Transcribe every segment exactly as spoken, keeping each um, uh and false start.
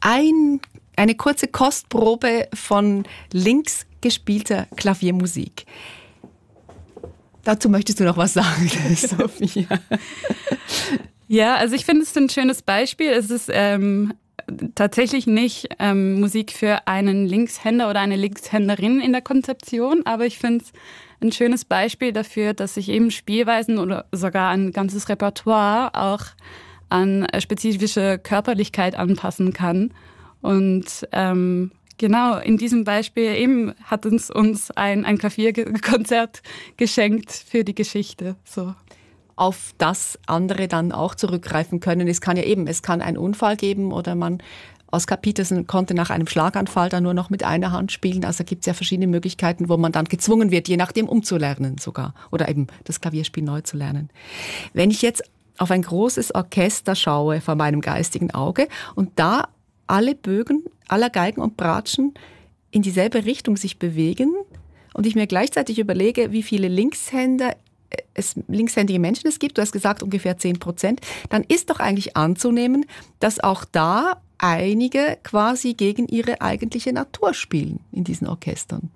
ein, eine kurze Kostprobe von links gespielter Klaviermusik. Dazu möchtest du noch was sagen, Sophia? Ja, also ich finde es ein schönes Beispiel. Es ist ähm, tatsächlich nicht ähm, Musik für einen Linkshänder oder eine Linkshänderin in der Konzeption, aber ich finde es ein schönes Beispiel dafür, dass sich eben Spielweisen oder sogar ein ganzes Repertoire auch an spezifische Körperlichkeit anpassen kann. Und ähm, genau in diesem Beispiel eben hat uns, uns ein, ein Klavierkonzert geschenkt für die Geschichte. So. Auf das andere dann auch zurückgreifen können. Es kann ja eben, es kann einen Unfall geben oder man, Oscar Peterson konnte nach einem Schlaganfall dann nur noch mit einer Hand spielen. Also gibt es ja verschiedene Möglichkeiten, wo man dann gezwungen wird, je nachdem umzulernen sogar oder eben das Klavierspiel neu zu lernen. Wenn ich jetzt auf ein großes Orchester schaue vor meinem geistigen Auge und da alle Bögen aller Geigen und Bratschen in dieselbe Richtung sich bewegen und ich mir gleichzeitig überlege, wie viele Linkshänder es linkshändige Menschen es gibt, du hast gesagt ungefähr zehn Prozent, dann ist doch eigentlich anzunehmen, dass auch da einige quasi gegen ihre eigentliche Natur spielen in diesen Orchestern.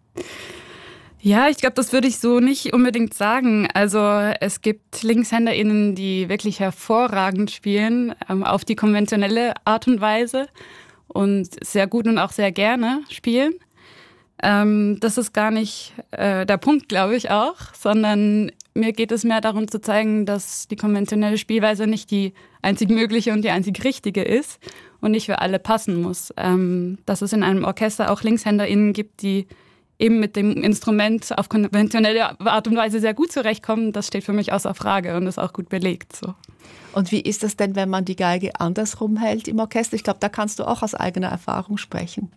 Ja, ich glaube, das würde ich so nicht unbedingt sagen. Also es gibt LinkshänderInnen, die wirklich hervorragend spielen, ähm, auf die konventionelle Art und Weise und sehr gut und auch sehr gerne spielen. Ähm, das ist gar nicht äh, der Punkt, glaube ich auch, sondern mir geht es mehr darum zu zeigen, dass die konventionelle Spielweise nicht die einzig mögliche und die einzig richtige ist und nicht für alle passen muss. Ähm, dass es in einem Orchester auch LinkshänderInnen gibt, die eben mit dem Instrument auf konventionelle Art und Weise sehr gut zurechtkommen, das steht für mich außer Frage und ist auch gut belegt. So. Und wie ist das denn, wenn man die Geige andersrum hält im Orchester? Ich glaube, da kannst du auch aus eigener Erfahrung sprechen.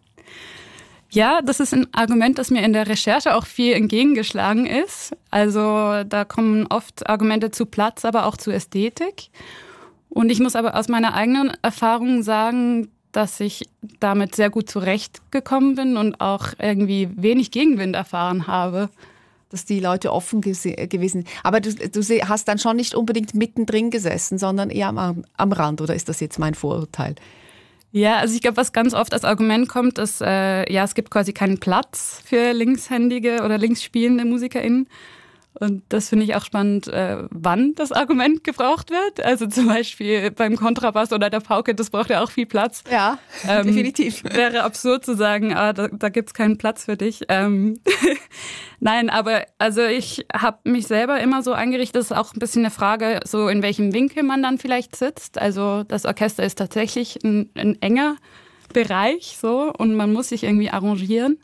Ja, das ist ein Argument, das mir in der Recherche auch viel entgegengeschlagen ist. Also da kommen oft Argumente zu Platz, aber auch zu Ästhetik. Und ich muss aber aus meiner eigenen Erfahrung sagen, dass ich damit sehr gut zurechtgekommen bin und auch irgendwie wenig Gegenwind erfahren habe. Dass die Leute offen gese- gewesen sind. Aber du, du hast dann schon nicht unbedingt mittendrin gesessen, sondern eher am, am Rand, oder ist das jetzt mein Vorurteil? Ja, also ich glaube, was ganz oft als Argument kommt, ist, äh, ja, es gibt quasi keinen Platz für linkshändige oder linksspielende MusikerInnen. Und das finde ich auch spannend, äh, wann das Argument gebraucht wird. Also zum Beispiel beim Kontrabass oder der Pauke, das braucht ja auch viel Platz. Ja, ähm, definitiv. Wäre absurd zu sagen, ah, da, da gibt es keinen Platz für dich. Ähm, Nein, aber also ich habe mich selber immer so eingerichtet, das ist auch ein bisschen eine Frage, so in welchem Winkel man dann vielleicht sitzt. Also das Orchester ist tatsächlich ein, ein enger Bereich so und man muss sich irgendwie arrangieren.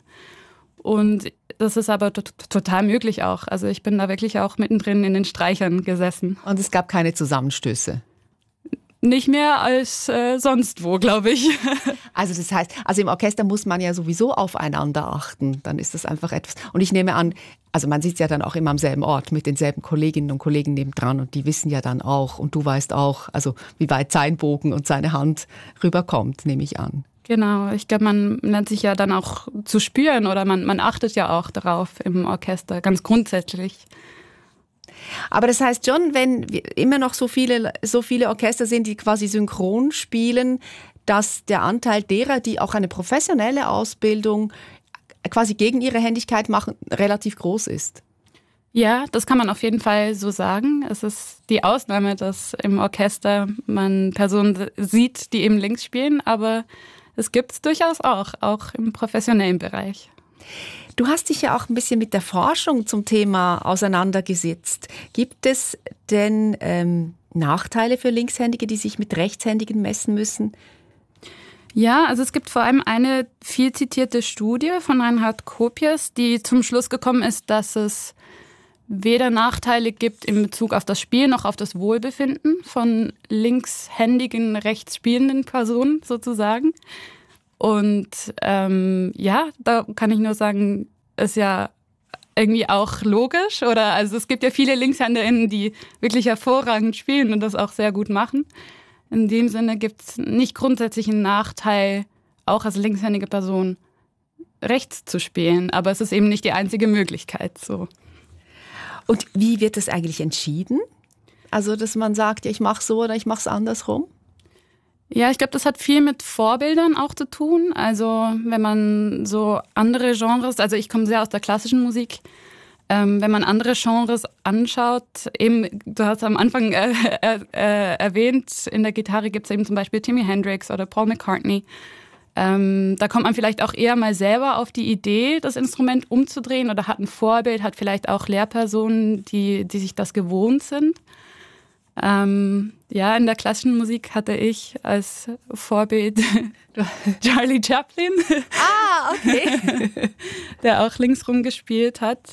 Und das ist aber t- total möglich auch. Also ich bin da wirklich auch mittendrin in den Streichern gesessen. Und es gab keine Zusammenstöße? Nicht mehr als äh, sonst wo, glaube ich. Also das heißt, also im Orchester muss man ja sowieso aufeinander achten. Dann ist das einfach etwas. Und ich nehme an, also man sitzt ja dann auch immer am selben Ort mit denselben Kolleginnen und Kollegen nebendran und die wissen ja dann auch und du weißt auch, also wie weit sein Bogen und seine Hand rüberkommt, nehme ich an. Genau, ich glaube, man lernt sich ja dann auch zu spüren oder man, man achtet ja auch darauf im Orchester, ganz grundsätzlich. Aber das heißt schon, wenn immer noch so viele, so viele Orchester sind, die quasi synchron spielen, dass der Anteil derer, die auch eine professionelle Ausbildung quasi gegen ihre Händigkeit machen, relativ groß ist. Ja, das kann man auf jeden Fall so sagen. Es ist die Ausnahme, dass im Orchester man Personen sieht, die eben links spielen, aber es gibt es durchaus auch, auch im professionellen Bereich. Du hast dich ja auch ein bisschen mit der Forschung zum Thema auseinandergesetzt. Gibt es denn ähm, Nachteile für Linkshändige, die sich mit Rechtshändigen messen müssen? Ja, also es gibt vor allem eine viel zitierte Studie von Reinhard Kopias, die zum Schluss gekommen ist, dass es weder Nachteile gibt in Bezug auf das Spiel noch auf das Wohlbefinden von linkshändigen, rechtsspielenden Personen sozusagen. Und ähm, ja, da kann ich nur sagen, ist ja irgendwie auch logisch. Oder also es gibt ja viele LinkshänderInnen, die wirklich hervorragend spielen und das auch sehr gut machen. In dem Sinne gibt es nicht grundsätzlich einen Nachteil, auch als linkshändige Person rechts zu spielen. Aber es ist eben nicht die einzige Möglichkeit. So. Und wie wird das eigentlich entschieden? Also, dass man sagt, ja, ich mache so oder ich mache es andersrum? Ja, ich glaube, das hat viel mit Vorbildern auch zu tun. Also wenn man so andere Genres, also ich komme sehr aus der klassischen Musik, ähm, wenn man andere Genres anschaut, eben, du hast am Anfang äh, äh, erwähnt, in der Gitarre gibt es eben zum Beispiel Jimi Hendrix oder Paul McCartney. Ähm, da kommt man vielleicht auch eher mal selber auf die Idee, das Instrument umzudrehen oder hat ein Vorbild, hat vielleicht auch Lehrpersonen, die, die sich das gewohnt sind. Ähm, ja, in der klassischen Musik hatte ich als Vorbild Charlie Chaplin. Ah, okay. Der auch linksrum gespielt hat.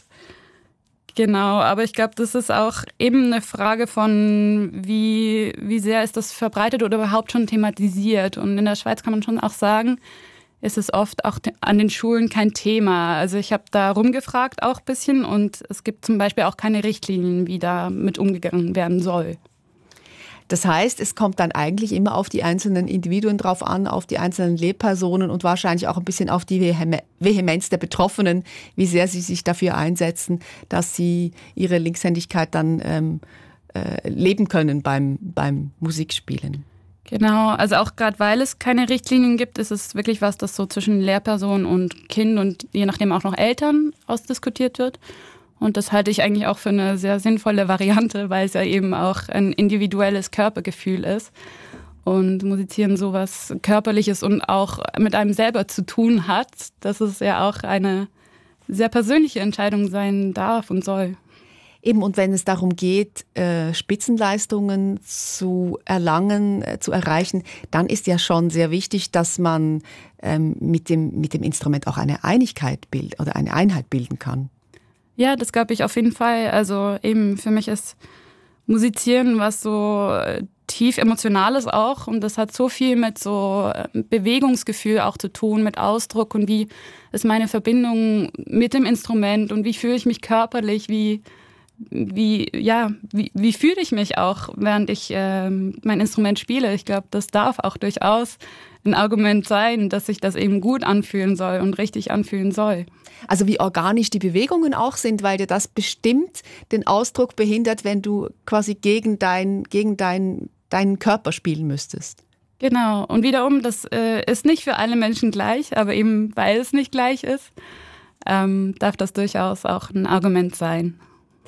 Genau, aber ich glaube, das ist auch eben eine Frage von, wie, wie sehr ist das verbreitet oder überhaupt schon thematisiert. Und in der Schweiz kann man schon auch sagen, ist es oft auch an den Schulen kein Thema. Also ich habe da rumgefragt auch ein bisschen und es gibt zum Beispiel auch keine Richtlinien, wie da mit umgegangen werden soll. Das heißt, es kommt dann eigentlich immer auf die einzelnen Individuen drauf an, auf die einzelnen Lehrpersonen und wahrscheinlich auch ein bisschen auf die Vehemenz der Betroffenen, wie sehr sie sich dafür einsetzen, dass sie ihre Linkshändigkeit dann ähm, äh, leben können beim, beim Musikspielen. Genau, also auch gerade weil es keine Richtlinien gibt, ist es wirklich was, das so zwischen Lehrperson und Kind und je nachdem auch noch Eltern ausdiskutiert wird. Und das halte ich eigentlich auch für eine sehr sinnvolle Variante, weil es ja eben auch ein individuelles Körpergefühl ist. Und Musizieren sowas Körperliches und auch mit einem selber zu tun hat, dass es ja auch eine sehr persönliche Entscheidung sein darf und soll. Eben, und wenn es darum geht, äh, Spitzenleistungen zu erlangen, äh, zu erreichen, dann ist ja schon sehr wichtig, dass man ähm, mit dem, mit dem Instrument auch eine Einigkeit bildet oder eine Einheit bilden kann. Ja, das glaube ich auf jeden Fall. Also eben für mich ist Musizieren was so tief Emotionales auch und das hat so viel mit so Bewegungsgefühl auch zu tun, mit Ausdruck und wie ist meine Verbindung mit dem Instrument und wie fühle ich mich körperlich, wie wie ja wie, wie fühle ich mich auch, während ich äh, mein Instrument spiele. Ich glaube, das darf auch durchaus ein Argument sein, dass sich das eben gut anfühlen soll und richtig anfühlen soll. Also wie organisch die Bewegungen auch sind, weil dir das bestimmt den Ausdruck behindert, wenn du quasi gegen, dein, gegen dein, deinen Körper spielen müsstest. Genau. Und wiederum, das äh, ist nicht für alle Menschen gleich, aber eben weil es nicht gleich ist, ähm, darf das durchaus auch ein Argument sein.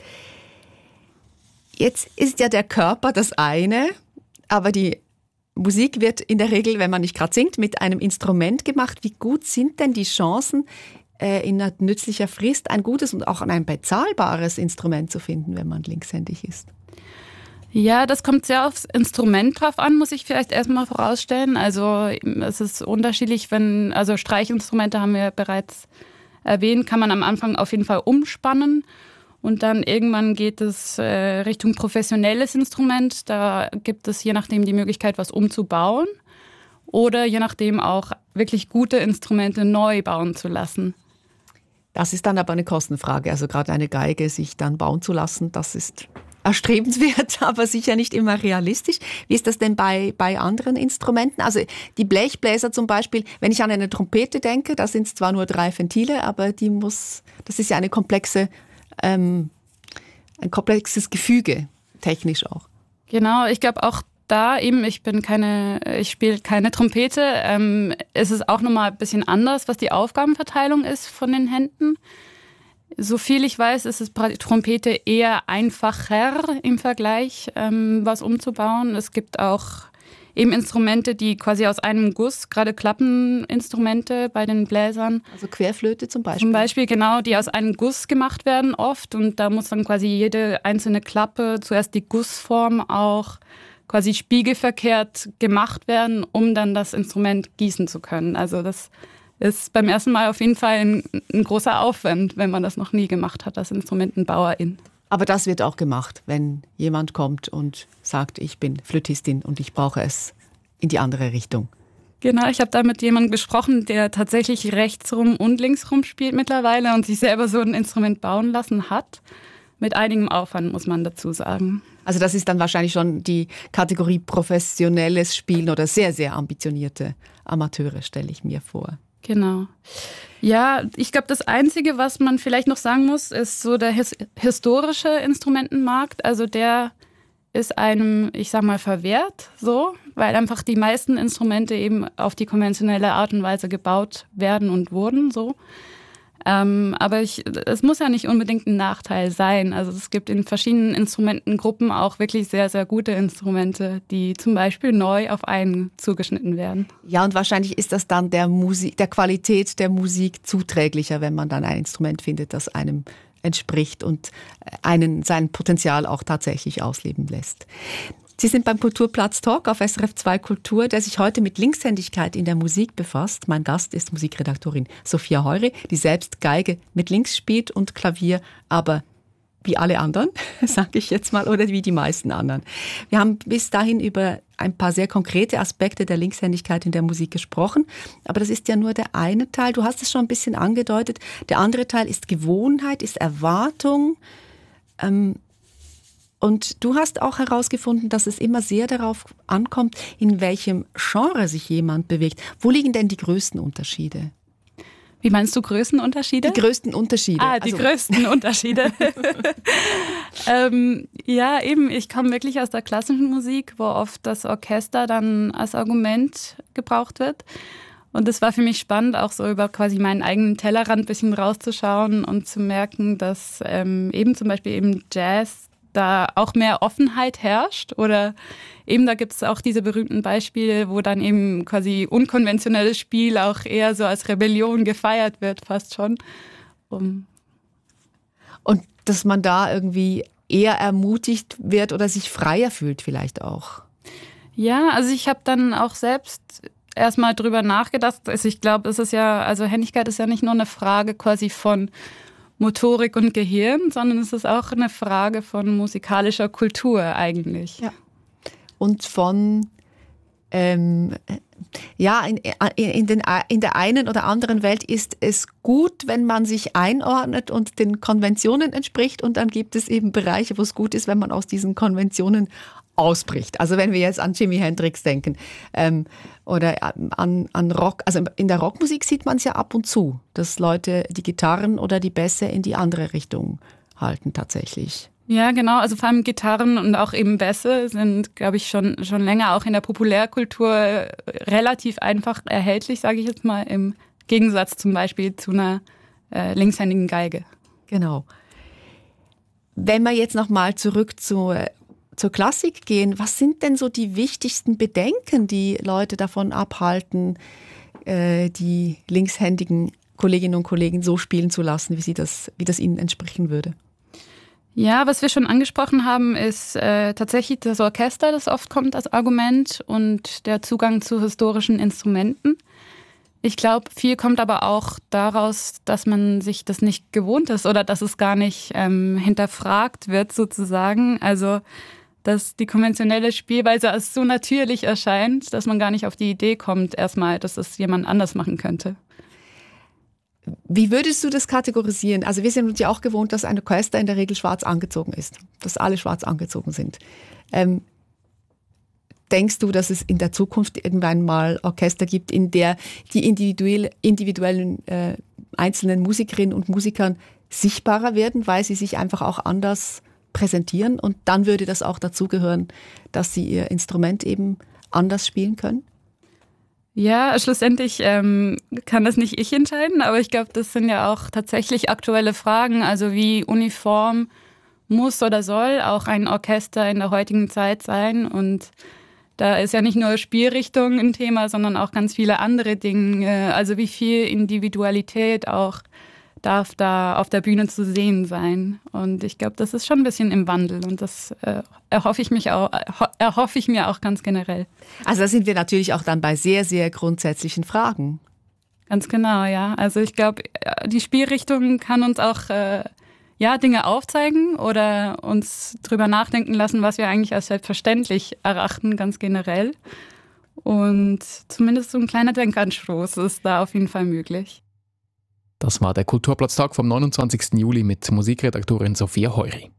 Jetzt ist ja der Körper das eine, aber die Musik wird in der Regel, wenn man nicht gerade singt, mit einem Instrument gemacht. Wie gut sind denn die Chancen, in einer nützlicher Frist ein gutes und auch ein bezahlbares Instrument zu finden, wenn man linkshändig ist? Ja, das kommt sehr aufs Instrument drauf an, muss ich vielleicht erstmal vorausstellen. Also es ist unterschiedlich, wenn, also Streichinstrumente haben wir bereits erwähnt, kann man am Anfang auf jeden Fall umspannen. Und dann irgendwann geht es äh, Richtung professionelles Instrument. Da gibt es je nachdem die Möglichkeit, was umzubauen oder je nachdem auch wirklich gute Instrumente neu bauen zu lassen. Das ist dann aber eine Kostenfrage. Also gerade eine Geige sich dann bauen zu lassen, das ist erstrebenswert, aber sicher nicht immer realistisch. Wie ist das denn bei, bei anderen Instrumenten? Also die Blechbläser zum Beispiel, wenn ich an eine Trompete denke, da sind es zwar nur drei Ventile, aber die muss, das ist ja eine komplexe Ähm, ein komplexes Gefüge, technisch auch. Genau, ich glaube auch da eben, ich bin keine, ich spiele keine Trompete, ähm, ist es auch nochmal ein bisschen anders, was die Aufgabenverteilung ist von den Händen. So viel ich weiß, ist es bei der Trompete eher einfacher im Vergleich, ähm, was umzubauen. Es gibt auch eben Instrumente, die quasi aus einem Guss, gerade Klappeninstrumente bei den Bläsern. Also Querflöte zum Beispiel. Zum Beispiel, genau, die aus einem Guss gemacht werden oft. Und da muss dann quasi jede einzelne Klappe, zuerst die Gussform auch quasi spiegelverkehrt gemacht werden, um dann das Instrument gießen zu können. Also das ist beim ersten Mal auf jeden Fall ein, ein großer Aufwand, wenn man das noch nie gemacht hat, als Instrumentenbauerin. Aber das wird auch gemacht, wenn jemand kommt und sagt, ich bin Flötistin und ich brauche es in die andere Richtung. Genau, ich habe da mit jemandem gesprochen, der tatsächlich rechtsrum und linksrum spielt mittlerweile und sich selber so ein Instrument bauen lassen hat. Mit einigem Aufwand, muss man dazu sagen. Also das ist dann wahrscheinlich schon die Kategorie professionelles Spielen oder sehr, sehr ambitionierte Amateure, stelle ich mir vor. Genau. Ja, ich glaube, das Einzige, was man vielleicht noch sagen muss, ist so der his- historische Instrumentenmarkt. Also der ist einem, ich sag mal, verwehrt, so, weil einfach die meisten Instrumente eben auf die konventionelle Art und Weise gebaut werden und wurden, so. Ähm, aber ich, es muss ja nicht unbedingt ein Nachteil sein. Also es gibt in verschiedenen Instrumentengruppen auch wirklich sehr, sehr gute Instrumente, die zum Beispiel neu auf einen zugeschnitten werden. Ja, und wahrscheinlich ist das dann der Musik, der Qualität der Musik zuträglicher, wenn man dann ein Instrument findet, das einem entspricht und einen sein Potenzial auch tatsächlich ausleben lässt. Sie sind beim Kulturplatz Talk auf S R F zwei Kultur, der sich heute mit Linkshändigkeit in der Musik befasst. Mein Gast ist Musikredaktorin Sophia Heury, die selbst Geige mit links spielt und Klavier, aber wie alle anderen, sage ich jetzt mal, oder wie die meisten anderen. Wir haben bis dahin über ein paar sehr konkrete Aspekte der Linkshändigkeit in der Musik gesprochen, aber das ist ja nur der eine Teil. Du hast es schon ein bisschen angedeutet. Der andere Teil ist Gewohnheit, ist Erwartung. Ähm, Und du hast auch herausgefunden, dass es immer sehr darauf ankommt, in welchem Genre sich jemand bewegt. Wo liegen denn die größten Unterschiede? Wie meinst du Größenunterschiede? Die größten Unterschiede. Ah, die also. größten Unterschiede. ähm, ja, eben, ich komme wirklich aus der klassischen Musik, wo oft das Orchester dann als Argument gebraucht wird. Und es war für mich spannend, auch so über quasi meinen eigenen Tellerrand ein bisschen rauszuschauen und zu merken, dass ähm, eben zum Beispiel eben Jazz da auch mehr Offenheit herrscht oder eben da gibt es auch diese berühmten Beispiele, wo dann eben quasi unkonventionelles Spiel auch eher so als Rebellion gefeiert wird, fast schon. Um Und dass man da irgendwie eher ermutigt wird oder sich freier fühlt vielleicht auch. Ja, also ich habe dann auch selbst erstmal drüber nachgedacht. Also ich glaube, es ist ja, also Händigkeit ist ja nicht nur eine Frage quasi von Motorik und Gehirn, sondern es ist auch eine Frage von musikalischer Kultur eigentlich. Ja. Und von, ähm, ja, in, in, den, in der einen oder anderen Welt ist es gut, wenn man sich einordnet und den Konventionen entspricht, und dann gibt es eben Bereiche, wo es gut ist, wenn man aus diesen Konventionen ausbricht. Also wenn wir jetzt an Jimi Hendrix denken ähm, oder an, an Rock, also in der Rockmusik sieht man es ja ab und zu, dass Leute die Gitarren oder die Bässe in die andere Richtung halten tatsächlich. Ja, genau. Also vor allem Gitarren und auch eben Bässe sind, glaube ich, schon, schon länger auch in der Populärkultur relativ einfach erhältlich, sage ich jetzt mal, im Gegensatz zum Beispiel zu einer äh, linkshändigen Geige. Genau. Wenn wir jetzt nochmal zurück zu zur Klassik gehen, was sind denn so die wichtigsten Bedenken, die Leute davon abhalten, die linkshändigen Kolleginnen und Kollegen so spielen zu lassen, wie sie das, wie das ihnen entsprechen würde? Ja, was wir schon angesprochen haben, ist äh, tatsächlich das Orchester, das oft kommt als Argument, und der Zugang zu historischen Instrumenten. Ich glaube, viel kommt aber auch daraus, dass man sich das nicht gewohnt ist oder dass es gar nicht ähm, hinterfragt wird sozusagen. Also dass die konventionelle Spielweise als so natürlich erscheint, dass man gar nicht auf die Idee kommt, erstmal, dass es jemand anders machen könnte. Wie würdest du das kategorisieren? Also wir sind uns ja auch gewohnt, dass ein Orchester in der Regel schwarz angezogen ist, dass alle schwarz angezogen sind. Ähm, denkst du, dass es in der Zukunft irgendwann mal Orchester gibt, in der die individuell, individuellen äh, einzelnen Musikerinnen und Musikern sichtbarer werden, weil sie sich einfach auch anders präsentieren, und dann würde das auch dazugehören, dass sie ihr Instrument eben anders spielen können? Ja, schlussendlich ähm, kann das nicht ich entscheiden, aber ich glaube, das sind ja auch tatsächlich aktuelle Fragen, also wie uniform muss oder soll auch ein Orchester in der heutigen Zeit sein, und da ist ja nicht nur Spielrichtung ein Thema, sondern auch ganz viele andere Dinge, also wie viel Individualität auch darf da auf der Bühne zu sehen sein. Und ich glaube, das ist schon ein bisschen im Wandel, und das äh, erhoffe ich mich auch, erhoffe ich mir auch ganz generell. Also da sind wir natürlich auch dann bei sehr, sehr grundsätzlichen Fragen. Ganz genau, ja. Also ich glaube, die Spielrichtung kann uns auch äh, ja, Dinge aufzeigen oder uns drüber nachdenken lassen, was wir eigentlich als selbstverständlich erachten, ganz generell. Und zumindest so ein kleiner Denkanstoß ist da auf jeden Fall möglich. Das war der Kulturplatztag vom neunundzwanzigsten Juli mit Musikredaktorin Sophia Heury.